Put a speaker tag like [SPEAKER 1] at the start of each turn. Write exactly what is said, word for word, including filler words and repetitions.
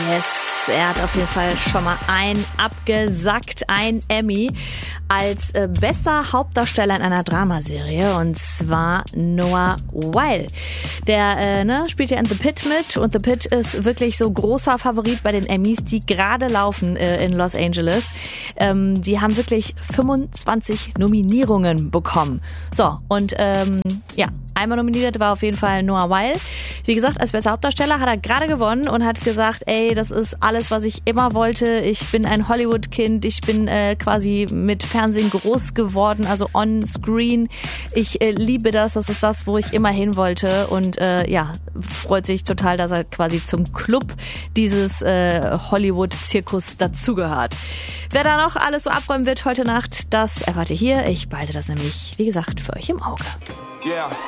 [SPEAKER 1] Yes, er hat auf jeden Fall schon mal ein abgesackt, ein Emmy als äh, bester Hauptdarsteller in einer Dramaserie, und zwar Noah Wyle. Der äh, ne, spielt ja in The Pitt mit, und The Pitt ist wirklich so großer Favorit bei den Emmys, die gerade laufen äh, in Los Angeles. Ähm, die haben wirklich fünfundzwanzig Nominierungen bekommen. So, und ähm, ja, einmal nominiert war auf jeden Fall Noah Wyle. Wie gesagt, als bester Hauptdarsteller hat er gerade gewonnen und hat gesagt, ey, das ist alles, was ich immer wollte. Ich bin ein Hollywood-Kind. Ich bin äh, quasi mit Fernsehen groß geworden, also on-screen. Ich äh, liebe das. Das ist das, wo ich immer hin wollte. Und äh, ja, freut sich total, dass er quasi zum Club dieses äh, Hollywood-Zirkus dazugehört. Wer da noch alles so abräumen wird heute Nacht, das erwarte hier. Ich behalte das nämlich, wie gesagt, für euch im Auge.
[SPEAKER 2] Yeah.